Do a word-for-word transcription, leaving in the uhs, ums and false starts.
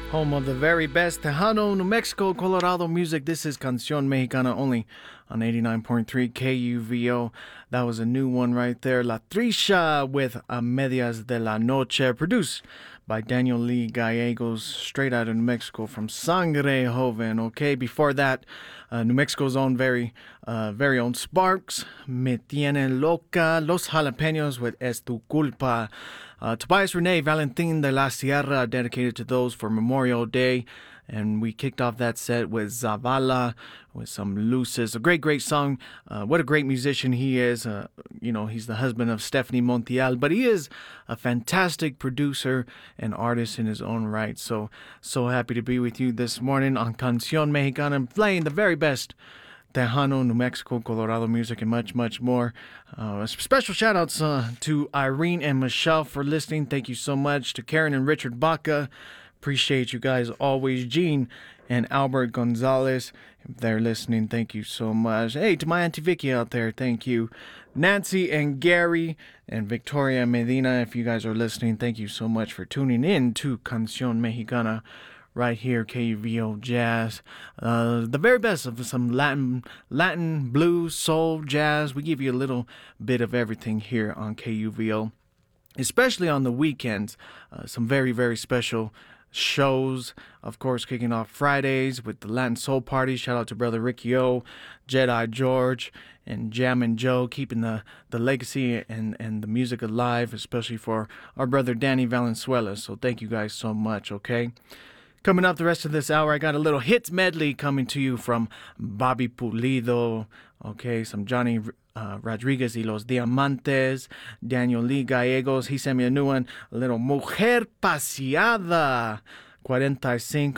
Home of the very best Tejano, New Mexico, Colorado music. This is Canción Mexicana only on eighty-nine point three K U V O. That was a new one right there. La Trisha with A Medias de la Noche, produced by Daniel Lee Gallegos, straight out of New Mexico from Sangre Joven. Okay, before that, uh, New Mexico's own very, uh, very own Sparks, Me Tiene Loca, Los Jalapenos with Es Tu Culpa. Uh, Tobias Rene, Valentin de la Sierra, dedicated to those for Memorial Day. And we kicked off that set with Zavala, with some Luces. A great, great song. Uh, what a great musician he is. Uh, you know, he's the husband of Stephanie Montiel, but he is a fantastic producer and artist in his own right. So, so happy to be with you this morning on Canción Mexicana, playing the very best Tejano, New Mexico, Colorado music, and much, much more. Uh, special shout-outs uh, to Irene and Michelle for listening. Thank you so much. To Karen and Richard Baca. Appreciate you guys always. Gene and Albert Gonzalez, if they're listening, thank you so much. Hey, to my Auntie Vicky out there, thank you. Nancy and Gary and Victoria Medina, if you guys are listening, thank you so much for tuning in to Canción Mexicana right here, K U V O Jazz. Uh, the very best of some Latin, Latin, blues, soul, jazz. We give you a little bit of everything here on K U V O, especially on the weekends. Uh, some very, very special shows, of course, kicking off Fridays with the Latin Soul Party. Shout out to Brother Ricky O, Jedi George, and Jammin' Joe, keeping the, the legacy and, and the music alive, especially for our brother Danny Valenzuela. So thank you guys so much, okay? Coming up the rest of this hour, I got a little hits medley coming to you from Bobby Pulido, okay, some Johnny uh, Rodriguez y Los Diamantes, Daniel Lee Gallegos. He sent me a new one, a little Mujer Paseada, forty-five.